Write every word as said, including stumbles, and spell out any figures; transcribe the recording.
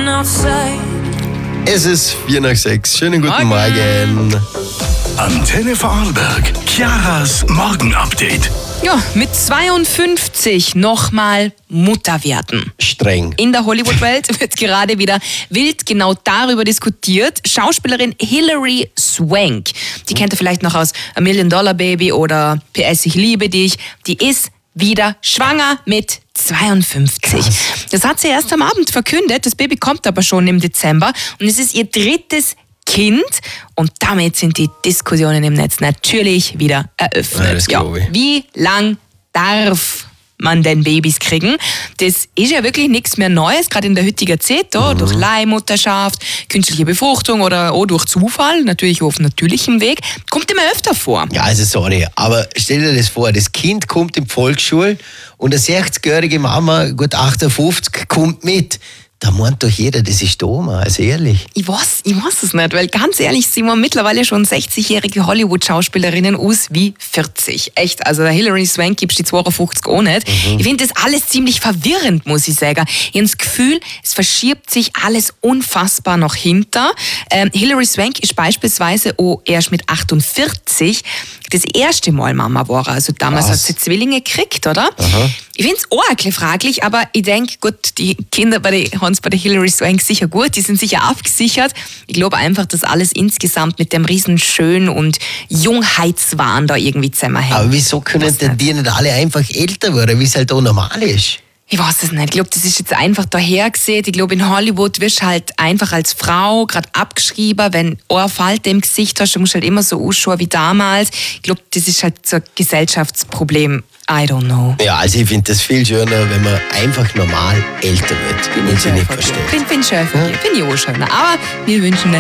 Es ist vier nach sechs. Schönen guten Morgen. Morgen. Antenne Vorarlberg. Chiaras Morgenupdate. Ja, mit zweiundfünfzig nochmal Mutter werden. Streng. In der Hollywood-Welt wird gerade wieder wild genau darüber diskutiert. Schauspielerin Hilary Swank, die kennt ihr vielleicht noch aus A Million Dollar Baby oder P S Ich liebe dich, die ist wieder schwanger mit zweiundfünfzig. Krass. Das hat sie erst am Abend verkündet, das Baby kommt aber schon im Dezember und es ist ihr drittes Kind und damit sind die Diskussionen im Netz natürlich wieder eröffnet. Ja, ja. Wie lang darf man denn Babys kriegen? Das ist ja wirklich nichts mehr Neues, gerade in der heutigen Zeit, da, mhm. durch Leihmutterschaft, künstliche Befruchtung oder auch durch Zufall, natürlich auf natürlichem Weg, kommt immer öfter vor. Ja, also sorry, aber stell dir das vor, das Kind kommt in die Volksschule und eine sechzigjährige Mama, gut achtundfünfzig, kommt mit. Da meint doch jeder, das ist Oma, also ehrlich. Ich weiß, ich weiß es nicht, weil ganz ehrlich sind wir mittlerweile schon sechzigjährige Hollywood-Schauspielerinnen aus wie vierzig. Echt, also der Hilary Swank gibst die zweiundfünfzig auch nicht. Mhm. Ich finde das alles ziemlich verwirrend, muss ich sagen. Ich habe das Gefühl, es verschiebt sich alles unfassbar nach hinten. Ähm, Hilary Swank ist beispielsweise auch erst mit achtundvierzig das erste Mal Mama war. Also damals Was? hat sie Zwillinge gekriegt, oder? Aha. Ich finde es auch ein bisschen fraglich, aber ich denke, gut, die Kinder bei der, haben es bei der Hilary Swank sicher gut, die sind sicher abgesichert. Ich glaube einfach, dass alles insgesamt mit dem riesen Schön- und Jungheitswahn da irgendwie zusammenhängt. Aber wieso können denn die nicht alle einfach älter werden, wie es halt auch normal ist? Ich weiß es nicht. Ich glaube, das ist jetzt einfach daher gesehen. Ich glaube, in Hollywood wirst du halt einfach als Frau gerade abgeschrieben. Wenn du eine Falte im Gesicht hast, dann musst du halt immer so ausschauen wie damals. Ich glaube, das ist halt so ein Gesellschaftsproblem. I don't know. Ja, also ich finde das viel schöner, wenn man einfach normal älter wird. Bin und ich sie nicht versteht. Bin, bin schön für dich. Bin ich auch schöner. Aber wir wünschen